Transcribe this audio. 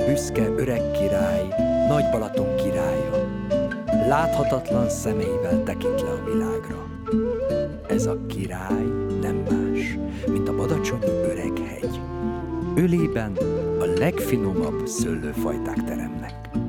büszke öreg király, Nagy Balaton királya, láthatatlan szemeivel tekint le a világra. Ez a király nem más, mint a badacsonyi öreg hegy. Ölében a legfinomabb szőlőfajták teremnek.